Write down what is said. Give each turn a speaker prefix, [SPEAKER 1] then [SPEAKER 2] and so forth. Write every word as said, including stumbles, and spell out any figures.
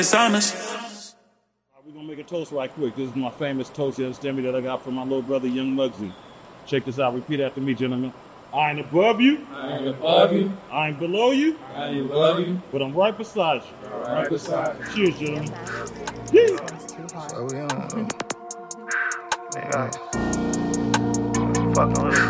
[SPEAKER 1] Right, we're gonna make a toast right quick. This is my famous toast, you understand me, that I got from my little brother, Young Muggsy. Check this out. Repeat after me, gentlemen. I ain't above you.
[SPEAKER 2] I ain't above you.
[SPEAKER 1] I ain't below you.
[SPEAKER 2] I ain't below you.
[SPEAKER 1] But I'm right beside you.
[SPEAKER 2] I'm right beside you.
[SPEAKER 1] Cheers, gentlemen. Yeah.
[SPEAKER 3] So we on. Yeah. Fucking with